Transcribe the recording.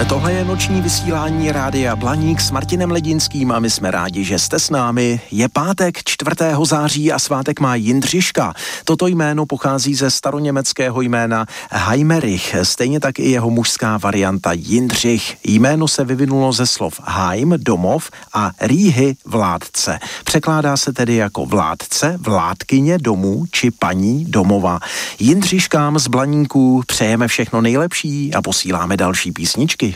Tohle je noční vysílání Rádia Blaník s Martinem Ledinským a my jsme rádi, že jste s námi. Je pátek 4. září a svátek má Jindřiška. Toto jméno pochází ze staroněmeckého jména Heimerich, stejně tak i jeho mužská varianta Jindřich. Jméno se vyvinulo ze slov Heim, domov, a Ríhy, vládce. Překládá se tedy jako vládce, vládkyně domů či paní domova. Jindřiškám z Blaníků přejeme všechno nejlepší a posíláme další písničky.